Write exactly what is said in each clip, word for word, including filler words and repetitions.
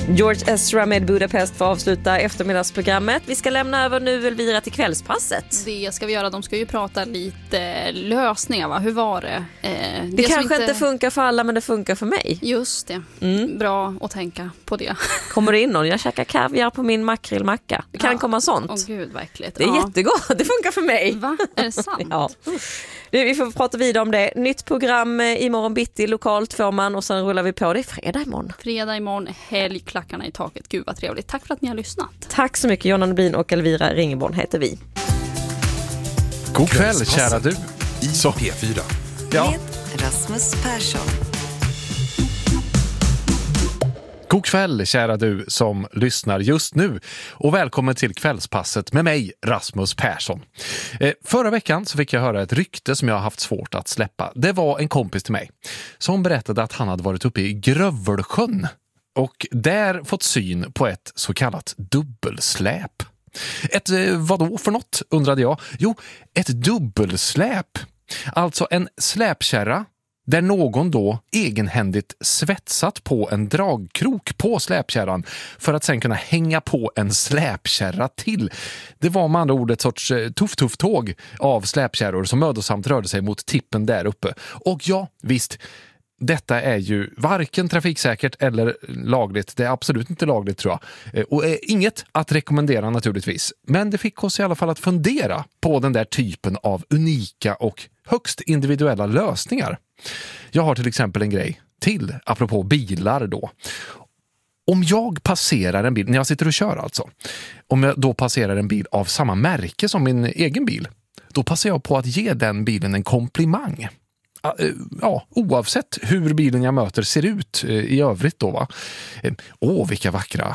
George Ezra med Budapest får avsluta eftermiddagsprogrammet. Vi ska lämna över nu Elvira till kvällspasset. Det ska vi göra. De ska ju prata lite lösningar, va? Hur var det? Eh, det det kanske inte... inte funkar för alla, men det funkar för mig. Just det. Mm. Bra att tänka på det. Kommer det in någon? Jag käkar kaviar på min makrillmacka. Det kan ja. komma sånt. Åh gud, verkligt. Det är ja. jättegott. Det funkar för mig. Va? Är det sant? Ja. Du, vi får prata vidare om det. Nytt program imorgon bitti, lokalt får man, och sen rullar vi på. Det är fredag imorgon. Fredag imorgon, helg, klackarna i taket. Gud vad trevligt. Tack för att ni har lyssnat. Tack så mycket. Jonna Nobin och Elvira Ringeborn heter vi. God kväll, kära du. I så. P fyra. Ja. Med Rasmus Persson. God kväll, kära du som lyssnar just nu, och välkommen till kvällspasset med mig, Rasmus Persson. Eh, förra veckan så fick jag höra ett rykte som jag har haft svårt att släppa. Det var en kompis till mig som berättade att han hade varit uppe i Grövelsjön och där fått syn på ett så kallat dubbelsläp. Ett eh, vadå för något, undrade jag. Jo, ett dubbelsläp. Alltså en släpkärra där någon då egenhändigt svetsat på en dragkrok på släpkärran för att sen kunna hänga på en släpkärra till. Det var med andra ord ett sorts tuff-tuff-tåg av släpkärror som mödosamt rörde sig mot tippen där uppe. Och ja, visst, detta är ju varken trafiksäkert eller lagligt. Det är absolut inte lagligt, tror jag. Och är inget att rekommendera naturligtvis. Men det fick oss i alla fall att fundera på den där typen av unika och högst individuella lösningar. Jag har till exempel en grej till, apropå bilar då. Om jag passerar en bil, när jag sitter och kör alltså, om jag då passerar en bil av samma märke som min egen bil, då passar jag på att ge den bilen en komplimang. Ja, oavsett hur bilen jag möter ser ut i övrigt då, va. Åh, vilka vackra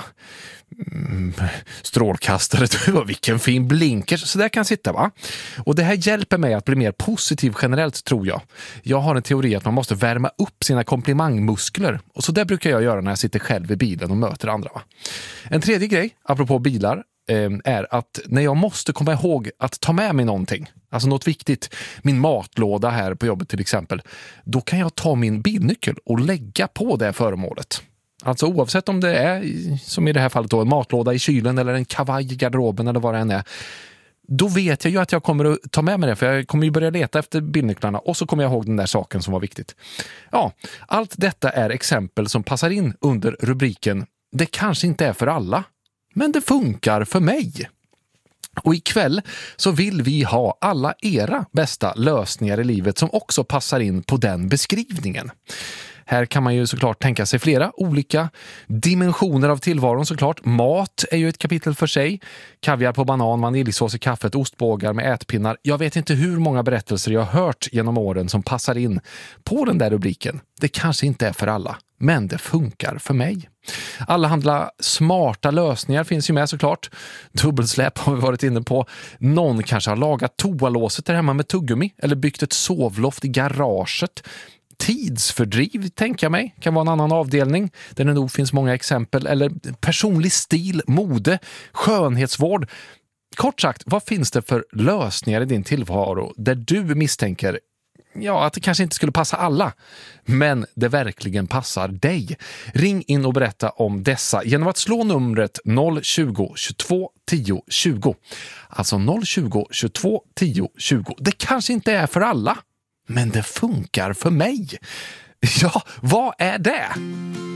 mm, strålkastare, vilken fin blinker, så där kan sitta, va. Och det här hjälper mig att bli mer positiv generellt, tror jag. Jag har en teori att man måste värma upp sina komplimangmuskler, och så där brukar jag göra när jag sitter själv i bilen och möter andra, va. En tredje grej, apropå bilar, är att när jag måste komma ihåg att ta med mig någonting, alltså något viktigt, min matlåda här på jobbet till exempel, då kan jag ta min bilnyckel och lägga på det föremålet. Alltså oavsett om det är, som i det här fallet då, en matlåda i kylen eller en kavaj i garderoben eller vad det än är, då vet jag ju att jag kommer att ta med mig det, för jag kommer ju börja leta efter bilnycklarna och så kommer jag ihåg den där saken som var viktigt. Ja, allt detta är exempel som passar in under rubriken "Det kanske inte är för alla, men det funkar för mig". Och ikväll så vill vi ha alla era bästa lösningar i livet som också passar in på den beskrivningen. Här kan man ju såklart tänka sig flera olika dimensioner av tillvaron såklart. Mat är ju ett kapitel för sig. Kaviar på banan, vaniljsås i kaffet, ostbågar med ätpinnar. Jag vet inte hur många berättelser jag har hört genom åren som passar in på den där rubriken. Det kanske inte är för alla, men det funkar för mig. Alla handla smarta lösningar finns ju med såklart. Dubbelsläp har vi varit inne på. Någon kanske har lagat toalåset där hemma med tuggummi eller byggt ett sovloft i garaget. Tidsfördriv, tänker jag mig, kan vara en annan avdelning där det nog finns många exempel. Eller personlig stil, mode, skönhetsvård. Kort sagt, vad finns det för lösningar i din tillvaro där du misstänker ja, att det kanske inte skulle passa alla, men det verkligen passar dig? Ring in och berätta om dessa genom att slå numret noll tjugo, tjugotvå, tio, tjugo. Alltså noll tjugo, tjugotvå, tio, tjugo. Det kanske inte är för alla, men det funkar för mig. Ja, vad är det?